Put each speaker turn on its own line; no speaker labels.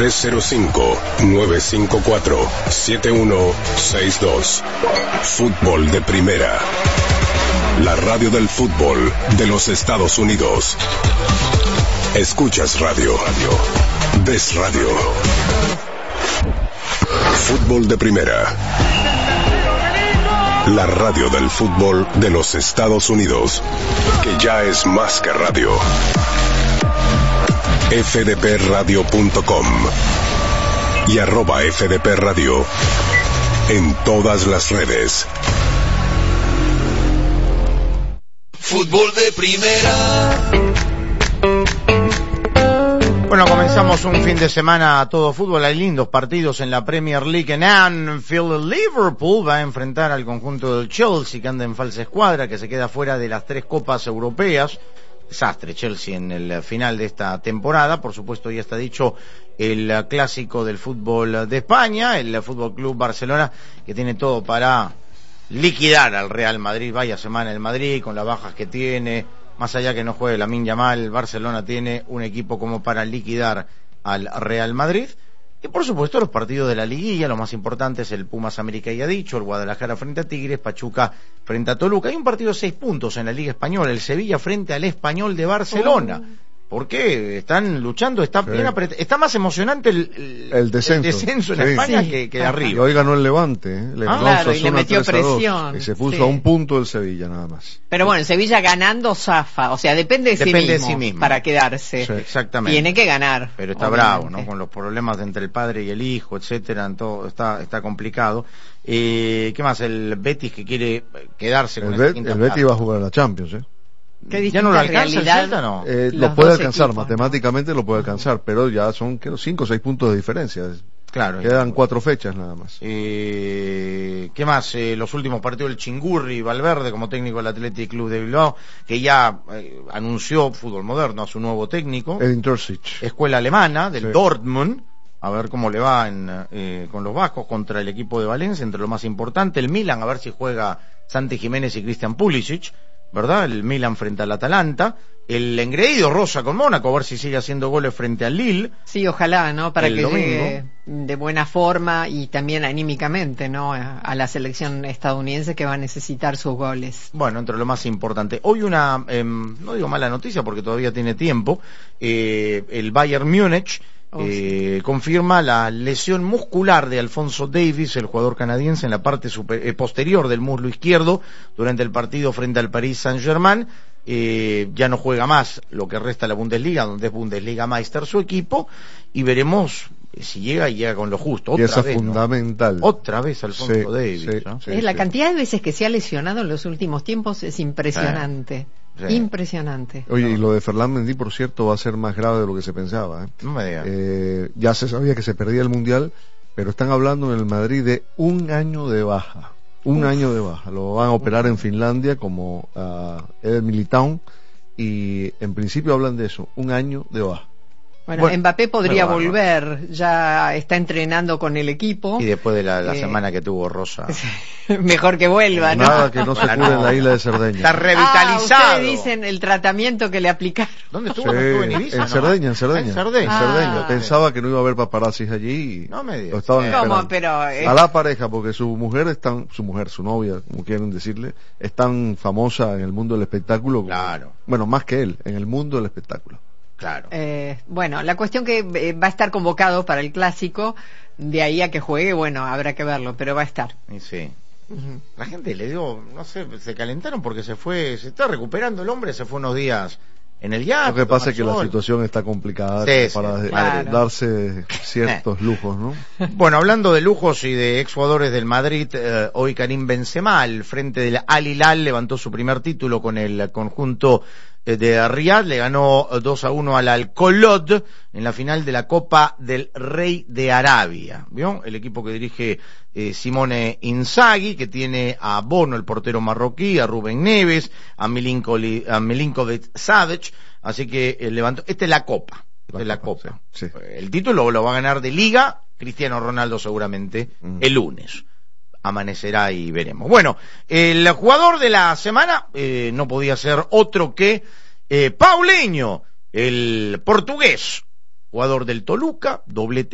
305-954-7162. Fútbol de Primera. La radio del fútbol de los Estados Unidos. Escuchas radio. Ves radio. Fútbol de Primera. La radio del fútbol de los Estados Unidos, que ya es más que radio. fdpradio.com y @fdpradio en todas las redes.
Fútbol de Primera.
Bueno, comenzamos un fin de semana a todo fútbol. Hay lindos partidos en la Premier League. En Anfield, el Liverpool va a enfrentar al conjunto del Chelsea, que anda en falsa escuadra, que se queda fuera de las 3 copas europeas. Desastre Chelsea en el final de esta temporada. Por supuesto, ya está dicho el clásico del fútbol de España, el Fútbol Club Barcelona, que tiene todo para liquidar al Real Madrid. Vaya semana el Madrid, con las bajas que tiene. Más allá que no juegue Lamine Yamal, Barcelona tiene un equipo como para liquidar al Real Madrid. Y por supuesto los partidos de la liguilla, lo más importante es el Pumas América, ya dicho, el Guadalajara frente a Tigres, Pachuca frente a Toluca. Hay un partido de 6 puntos en la Liga Española, el Sevilla frente al Español de Barcelona. ¿Por qué? Están luchando, está bien apretado. Está más emocionante el descenso en España que arriba.
Y hoy ganó el Levante,
claro, y le metió presión.
Y se puso a un punto el Sevilla nada más.
Pero bueno, el Sevilla ganando zafa, o sea, depende de sí mismo para quedarse.
Sí, exactamente.
Tiene que ganar.
Pero está bravo, ¿no? Con los problemas entre el padre y el hijo, etcétera, todo está complicado. ¿Qué más? El Betis, que quiere quedarse con esa quinta plaza.
El Betis va a jugar a la Champions,
¿Ya no lo alcanza el Celta, no?
Lo puede alcanzar, matemáticamente lo puede alcanzar, pero ya son 5 o 6 puntos de diferencia.
Claro.
Quedan 4 fechas nada más.
¿Qué más? Los últimos partidos del Chingurri, Valverde como técnico del Athletic Club de Bilbao, que ya anunció fútbol moderno a su nuevo técnico.
Edin Terzic.
Escuela alemana del Dortmund. A ver cómo le va con los vascos contra el equipo de Valencia, entre lo más importante. El Milan, a ver si juega Santi Jiménez y Christian Pulisic, ¿verdad? El Milan frente al Atalanta. El engreído Rosa con Mónaco, a ver si sigue haciendo goles frente al Lille.
Sí, ojalá, ¿no? Para que
domingo
llegue de buena forma y también anímicamente, ¿no? A la selección estadounidense, que va a necesitar sus goles.
Bueno, entre lo más importante. Hoy una, no digo mala noticia porque todavía tiene tiempo, el Bayern Múnich confirma la lesión muscular de Alphonso Davies, el jugador canadiense, en la parte posterior del muslo izquierdo durante el partido frente al Paris Saint-Germain. Ya no juega más lo que resta de la Bundesliga, donde es Bundesliga Meister su equipo, y veremos si llega con lo justo.
Otra vez, fundamental.
¿no? Otra vez Alphonso Davies, ¿no?
La cantidad de veces que se ha lesionado en los últimos tiempos es impresionante. Sí. Impresionante.
Oye, y lo de Ferland Mendy, por cierto, va a ser más grave de lo que se pensaba.
No me digas.
Ya se sabía que se perdía el Mundial, pero están hablando en el Madrid de 1 año de baja. Un año de baja. Lo van a operar en Finlandia como Eder Militão, y en principio hablan de eso, 1 año de baja.
Bueno, Mbappé podría volver, ya está entrenando con el equipo.
Y después de la semana que tuvo Rosa.
Mejor que vuelva, ¿no?
Nada que no se cure en la isla de Cerdeña.
Está revitalizado.
Ustedes dicen el tratamiento que le aplicaron.
¿Dónde estuvo? ¿No estuvo en Ibiza?
En Cerdeña, en Cerdeña.
En Cerdeña.
Pensaba que no iba a haber paparazzis allí y
no me digas.
lo estaban esperando.
Pero,
a la pareja, porque su novia, como quieren decirle, es tan famosa en el mundo del espectáculo.
Claro.
Bueno, más que él, en el mundo del espectáculo.
Claro.
Bueno, la cuestión que va a estar convocado para el clásico, de ahí a que juegue, bueno, habrá que verlo, pero va a estar.
Sí. La gente le dio, no sé, se calentaron porque se está recuperando el hombre, se fue unos días en el yate.
Lo que pasa es que la situación está complicada para darse ciertos lujos, ¿no?
Bueno, hablando de lujos y de exjugadores del Madrid, hoy Karim Benzema, al frente del Al Hilal, levantó su primer título con el conjunto de Riyad, le ganó 2-1 al Al-Kolod en la final de la Copa del Rey de Arabia. ¿Vio? El equipo que dirige Simone Inzaghi, que tiene a Bono, el portero marroquí, a Rubén Neves, a Milinkovic Savic, así que levantó. Esta es la Copa.
Sí.
El título lo va a ganar de Liga Cristiano Ronaldo seguramente el lunes. Amanecerá y veremos. Bueno, el jugador de la semana no podía ser otro que Paulinho, el portugués, jugador del Toluca, doblete